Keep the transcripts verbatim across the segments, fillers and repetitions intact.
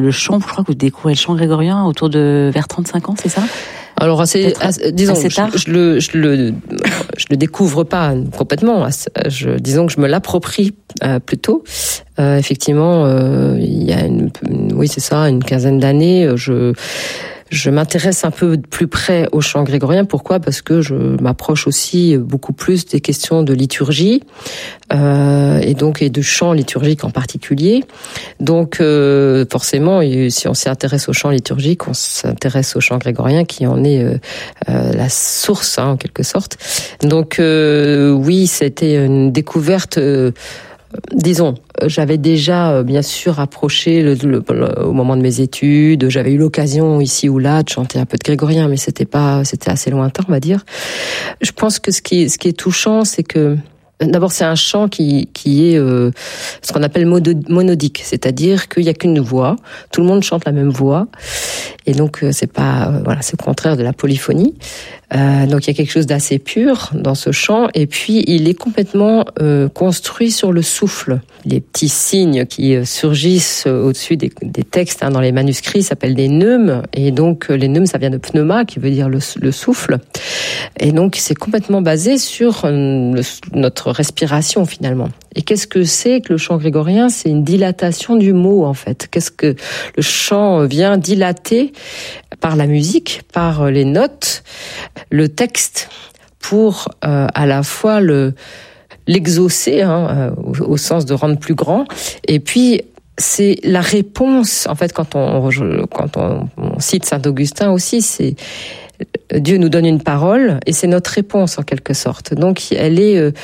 le chant, je crois que vous découvrez le chant grégorien autour de vers trente-cinq ans, c'est ça? Alors, assez, assez, disons, assez tard. Je, je, le, je, le, je le découvre pas complètement. Je, disons que je me l'approprie euh, plutôt. Euh, effectivement, euh, il y a une, oui, c'est ça, une quinzaine d'années, je. Je m'intéresse un peu de plus près au chant grégorien. Pourquoi ? Parce que je m'approche aussi beaucoup plus des questions de liturgie euh, et donc et de chant liturgique en particulier. Donc euh, forcément, si on s'y intéresse au chant liturgique, on s'intéresse au chant grégorien qui en est euh, euh, la source hein, en quelque sorte. Donc euh, oui, c'était une découverte. Euh, Disons, j'avais déjà bien sûr approché le, le, le, au moment de mes études. J'avais eu l'occasion ici ou là de chanter un peu de grégorien, mais c'était pas, c'était assez lointain, on va dire. Je pense que ce qui, ce qui est touchant, c'est que d'abord c'est un chant qui, qui est euh, ce qu'on appelle monodique, c'est-à-dire qu'il y a qu'une voix, tout le monde chante la même voix, et donc c'est pas, euh, voilà, c'est le contraire de la polyphonie. Euh, donc il y a quelque chose d'assez pur dans ce chant, et puis il est complètement euh, construit sur le souffle. Les petits signes qui surgissent au-dessus des, des textes hein, dans les manuscrits s'appellent des neumes, et donc les neumes ça vient de pneuma qui veut dire le, le souffle, et donc c'est complètement basé sur le, notre respiration finalement. Et qu'est-ce que c'est que le chant grégorien ? C'est une dilatation du mot en fait. Qu'est-ce que le chant vient dilater par la musique, par les notes, le texte, pour euh, à la fois le l'exaucer, hein, euh, au, au sens de rendre plus grand, et puis c'est la réponse. En fait, quand on quand on, on cite Saint Augustin aussi, c'est Dieu nous donne une parole et c'est notre réponse en quelque sorte. Donc elle est euh,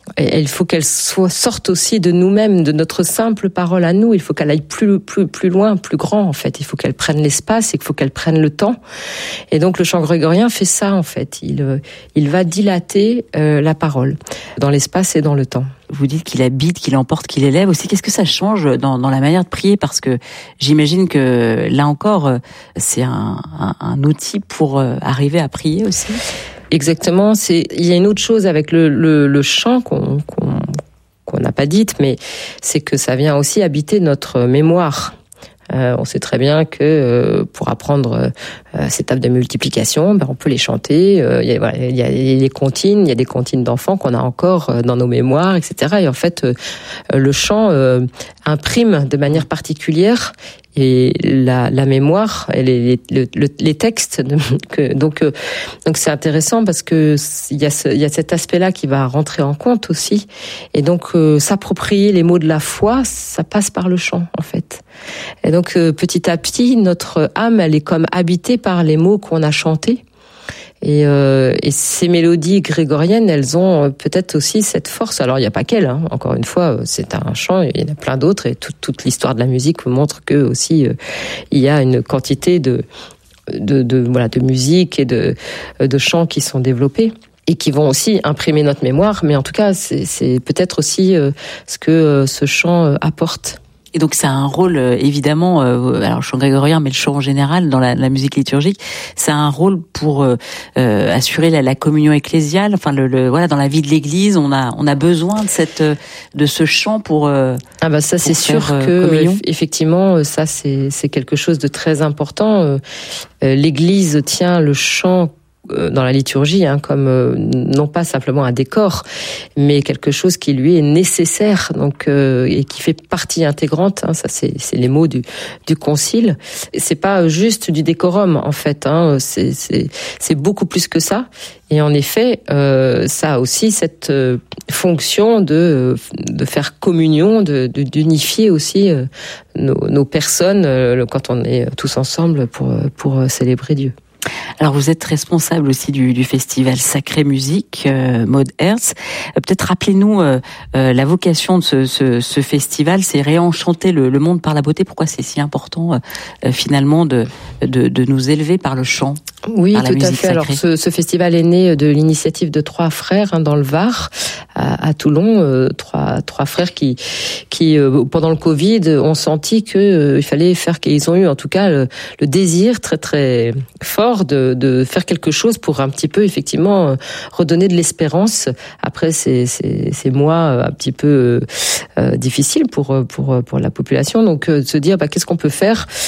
il faut qu'elle soit, sorte aussi de nous-mêmes, de notre simple parole à nous. Il faut qu'elle aille plus, plus, plus loin, plus grand, en fait. Il faut qu'elle prenne l'espace et qu'il faut qu'elle prenne le temps. Et donc, le chant grégorien fait ça, en fait. Il, il va dilater euh, la parole dans l'espace et dans le temps. Vous dites qu'il habite, qu'il emporte, qu'il élève aussi. Qu'est-ce que ça change dans, dans la manière de prier ? Parce que j'imagine que, là encore, c'est un, un, un outil pour arriver à prier aussi. Exactement. C'est, il y a une autre chose avec le, le, le chant qu'on, qu'on, qu'on n'a pas dite, mais c'est que ça vient aussi habiter notre mémoire. Euh, on sait très bien que euh, pour apprendre euh, ces tables de multiplication, ben, on peut les chanter. Euh, il y a, voilà, il y a les comptines, il y a des comptines d'enfants qu'on a encore euh, dans nos mémoires, et cetera. Et en fait, euh, le chant euh, imprime de manière particulière. Et la, la mémoire, et les, les, les, les textes, que, donc euh, donc c'est intéressant parce que il y a ce, il y a cet aspect-là qui va rentrer en compte aussi, et donc euh, s'approprier les mots de la foi, ça passe par le chant en fait. Et donc euh, petit à petit, notre âme, elle est comme habitée par les mots qu'on a chantés. Et, euh, et ces mélodies grégoriennes, elles ont peut-être aussi cette force. Alors il n'y a pas qu'elles, hein. Encore une fois, c'est un chant, il y en a plein d'autres, et toute, toute l'histoire de la musique montre que aussi euh, il y a une quantité de, de, de voilà de musique et de, de chants qui sont développés et qui vont aussi imprimer notre mémoire. Mais en tout cas, c'est, c'est peut-être aussi euh, ce que euh, ce chant euh, apporte. Et donc ça a un rôle euh, évidemment, euh, alors le chant grégorien, mais le chant en général dans la, la musique liturgique, ça a un rôle pour euh, euh, assurer la, la communion ecclésiale. Enfin, le, le voilà, dans la vie de l'Église, on a on a besoin de cette de ce chant pour. Euh, ah bah ça c'est sûr faire, que euh, effectivement ça c'est c'est quelque chose de très important. Euh, L'Église tient le chant dans la liturgie, hein, comme euh, non pas simplement un décor, mais quelque chose qui lui est nécessaire, donc euh, et qui fait partie intégrante. Hein, ça, c'est, c'est les mots du du concile. C'est pas juste du décorum en fait. Hein, c'est c'est c'est beaucoup plus que ça. Et en effet, euh, ça a aussi cette euh, fonction de de faire communion, de, de d'unifier aussi euh, nos nos personnes euh, quand on est tous ensemble pour pour célébrer Dieu. Alors vous êtes responsable aussi du, du festival Sacrée Musique, euh, Maud Herz. Euh, peut-être rappelez-nous euh, euh, la vocation de ce, ce, ce festival, c'est réenchanter le, le monde par la beauté. Pourquoi c'est si important euh, finalement de, de, de nous élever par le chant? Oui, tout à fait. Sacrée. Alors ce, ce festival est né de l'initiative de trois frères hein, dans le Var, à, à Toulon, euh, trois trois frères qui qui euh, pendant le Covid ont senti que euh, il fallait faire, qu'ils ont eu en tout cas le, le désir très très fort de de faire quelque chose pour un petit peu effectivement redonner de l'espérance après ces ces, ces mois un petit peu euh, difficiles pour pour pour la population. Donc de se dire bah qu'est-ce qu'on peut faire